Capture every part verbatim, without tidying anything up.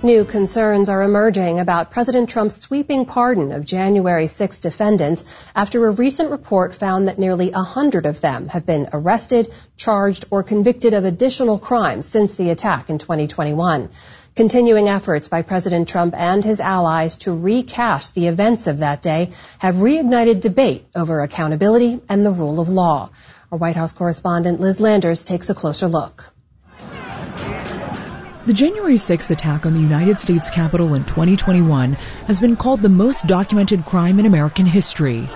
New concerns are emerging about President Trump's sweeping pardon of January sixth defendants after a recent report found that nearly one hundred of them have been arrested, charged, or convicted of additional crimes since the attack in twenty twenty-one. Continuing efforts by President Trump and his allies to recast the events of that day have reignited debate over accountability and the rule of law. Our White House correspondent Liz Landers takes a closer look. The January sixth attack on the United States Capitol in twenty twenty-one has been called the most documented crime in American history.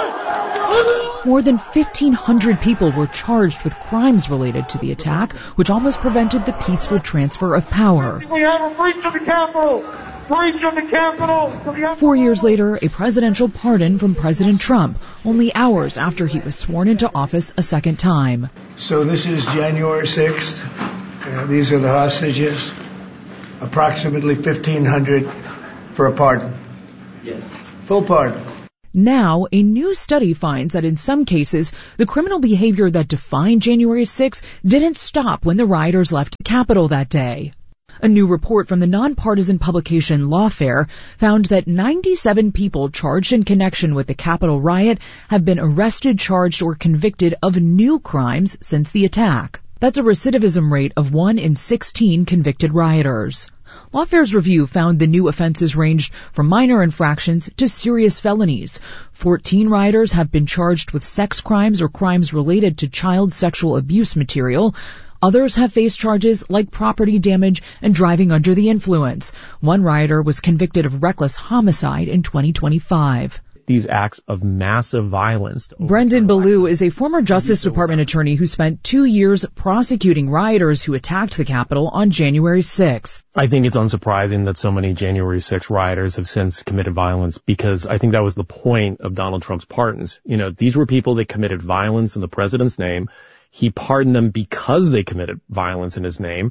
More than fifteen hundred people were charged with crimes related to the attack, which almost prevented the peaceful transfer of power. We have a breach of the Capitol! Breach of the Capitol! Four years later, a presidential pardon from President Trump, only hours after he was sworn into office a second time. So this is January sixth. Uh, these are the hostages. Approximately fifteen hundred for a pardon. Yes. Full pardon. Now, a new study finds that in some cases, the criminal behavior that defined January sixth didn't stop when the rioters left the Capitol that day. A new report from the nonpartisan publication Lawfare found that ninety-seven people charged in connection with the Capitol riot have been arrested, charged, or convicted of new crimes since the attack. That's a recidivism rate of one in sixteen convicted rioters. Lawfare's review found the new offenses ranged from minor infractions to serious felonies. Fourteen rioters have been charged with sex crimes or crimes related to child sexual abuse material. Others have faced charges like property damage and driving under the influence. One rioter was convicted of reckless homicide in twenty twenty-five. These acts of massive violence. Brendan Ballou is a former Justice Department attorney who spent two years prosecuting rioters who attacked the Capitol on January sixth. I think it's unsurprising that so many January sixth rioters have since committed violence, because I think that was the point of Donald Trump's pardons. You know, these were people that committed violence in the president's name. He pardoned them because they committed violence in his name.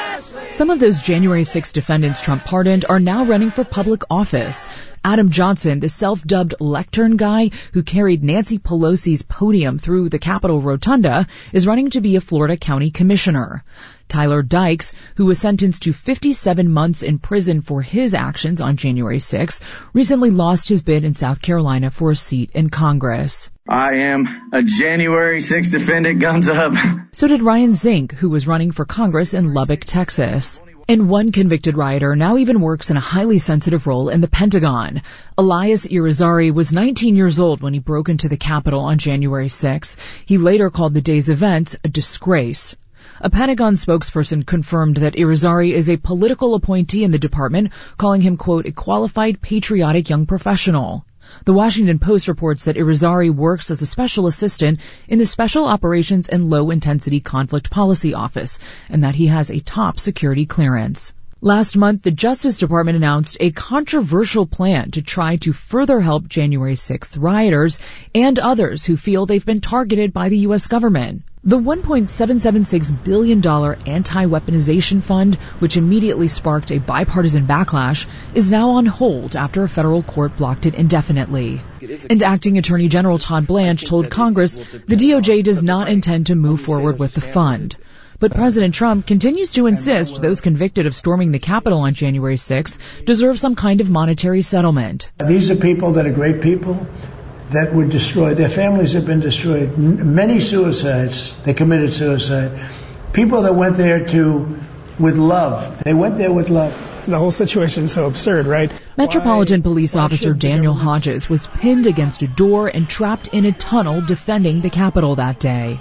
Some of those January sixth defendants Trump pardoned are now running for public office. Adam Johnson, the self-dubbed lectern guy who carried Nancy Pelosi's podium through the Capitol Rotunda, is running to be a Florida county commissioner. Tyler Dykes, who was sentenced to fifty-seven months in prison for his actions on January sixth, recently lost his bid in South Carolina for a seat in Congress. I am a January sixth defendant, guns up. So did Ryan Zink, who was running for Congress in Lubbock, Texas. And one convicted rioter now even works in a highly sensitive role in the Pentagon. Elias Irizarry was nineteen years old when he broke into the Capitol on January sixth. He later called the day's events a disgrace. A Pentagon spokesperson confirmed that Irizarry is a political appointee in the department, calling him, quote, a qualified, patriotic young professional. The Washington Post reports that Irizarry works as a special assistant in the Special Operations and Low-Intensity Conflict Policy Office, and that he has a top security clearance. Last month, the Justice Department announced a controversial plan to try to further help January sixth rioters and others who feel they've been targeted by the U S government. The one point seven seven six billion dollars anti-weaponization fund, which immediately sparked a bipartisan backlash, is now on hold after a federal court blocked it indefinitely. And Acting Attorney General Todd Blanche told Congress the D O J does not intend to move forward with the fund. But President Trump continues to insist those convicted of storming the Capitol on January sixth deserve some kind of monetary settlement. These are people that are great people that were destroyed. Their families have been destroyed. N- many suicides. They committed suicide. People that went there to, with love. They went there with love. The whole situation is so absurd, right? Metropolitan why, Police why Officer Daniel Hodges was pinned against a door and trapped in a tunnel defending the Capitol that day.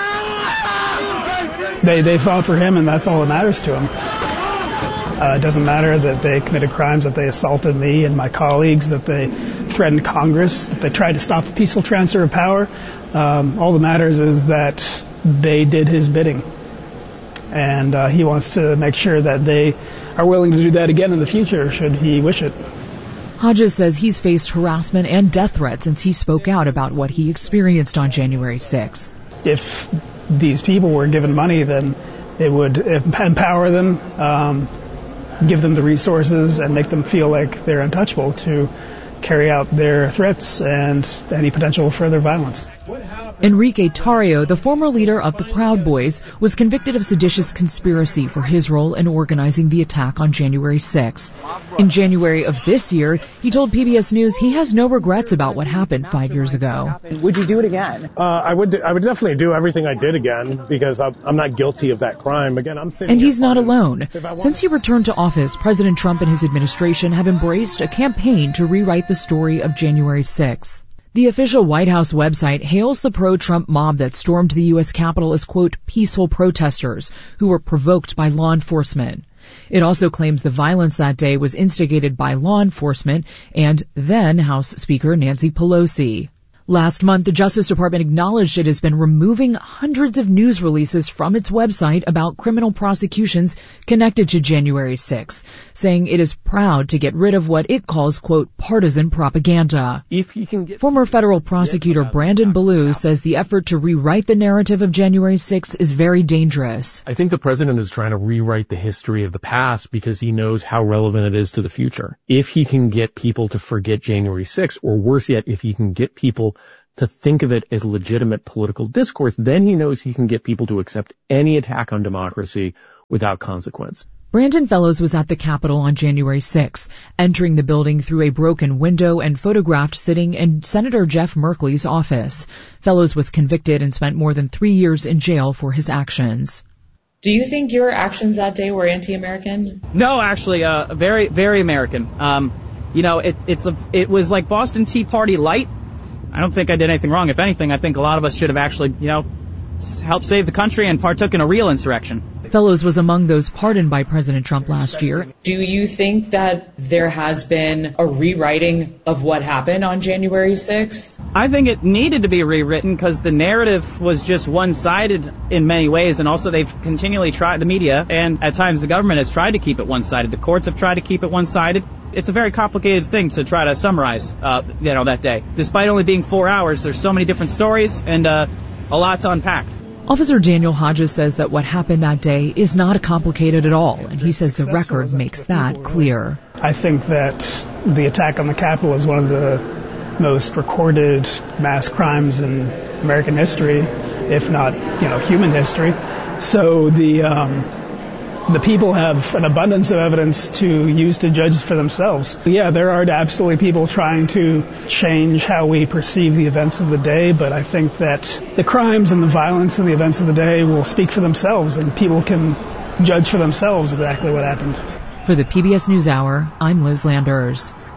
They they fought for him, and that's all that matters to him. Uh, it doesn't matter that they committed crimes, that they assaulted me and my colleagues, that they threatened Congress, that they tried to stop the peaceful transfer of power. Um, all that matters is that they did his bidding. And uh, he wants to make sure that they are willing to do that again in the future, should he wish it. Hodges says he's faced harassment and death threats since he spoke out about what he experienced on January sixth. If these people were given money, then it would empower them, um, give them the resources, and make them feel like they're untouchable to carry out their threats and any potential further violence. Enrique Tarrio, the former leader of the Proud Boys, was convicted of seditious conspiracy for his role in organizing the attack on January sixth. In January of this year, he told P B S News he has no regrets about what happened five years ago. Would you do it again? Uh, I would I would definitely do everything I did again, because I'm, I'm not guilty of that crime. Again, I'm sitting And he's not here alone. Since he returned to office, President Trump and his administration have embraced a campaign to rewrite the story of January sixth. The official White House website hails the pro-Trump mob that stormed the U S Capitol as, quote, peaceful protesters who were provoked by law enforcement. It also claims the violence that day was instigated by law enforcement and then House Speaker Nancy Pelosi. Last month, the Justice Department acknowledged it has been removing hundreds of news releases from its website about criminal prosecutions connected to January sixth, saying it is proud to get rid of what it calls, quote, partisan propaganda. If you can get Former federal prosecutor Brandon Ballou says the effort to rewrite the narrative of January sixth is very dangerous. I think the president is trying to rewrite the history of the past because he knows how relevant it is to the future. If he can get people to forget January sixth, or worse yet, if he can get people to think of it as legitimate political discourse, then he knows he can get people to accept any attack on democracy without consequence. Brandon Fellows was at the Capitol on January sixth, entering the building through a broken window and photographed sitting in Senator Jeff Merkley's office. Fellows was convicted and spent more than three years in jail for his actions. Do you think your actions that day were anti-American? No, actually, uh, very, very American. Um, you know, it, it's a, it was like Boston Tea Party light. I don't think I did anything wrong. If anything, I think a lot of us should have actually, you know, helped save the country and partook in a real insurrection. Fellows was among those pardoned by President Trump last year. Do you think that there has been a rewriting of what happened on January sixth? I think it needed to be rewritten because the narrative was just one-sided in many ways, and also they've continually tried, the media, and at times the government has tried to keep it one-sided. The courts have tried to keep it one-sided. It's a very complicated thing to try to summarize, uh, you know, that day. Despite only being four hours, there's so many different stories and uh, a lot to unpack. Officer Daniel Hodges says that what happened that day is not complicated at all, and he says the record makes that clear. I think that the attack on the Capitol is one of the most recorded mass crimes in American history, if not, you know, human history. So the um, the people have an abundance of evidence to use to judge for themselves. Yeah, there are absolutely people trying to change how we perceive the events of the day, but I think that the crimes and the violence of the events of the day will speak for themselves, and people can judge for themselves exactly what happened. For the P B S NewsHour, I'm Liz Landers.